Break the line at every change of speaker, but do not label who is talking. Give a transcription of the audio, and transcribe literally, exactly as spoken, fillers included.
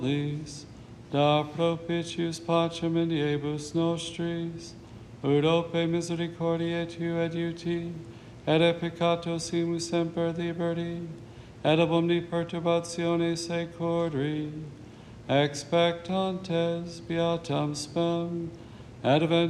da propitius pacem in diebus nostris, ut ope misericordiae tu adiuti, et e peccatos imus semper liberti, et ab omni perturbatione securri, expectantes beatam spem, et